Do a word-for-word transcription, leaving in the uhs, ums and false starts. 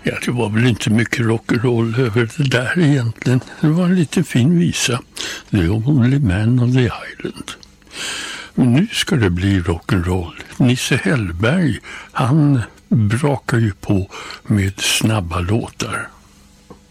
Ja, det var väl inte mycket rock'n'roll över det där egentligen. Det var en lite fin visa. The Only Man on the Island. Men nu ska det bli rock'n'roll. Nisse Hellberg, han brakar ju på med snabba låtar.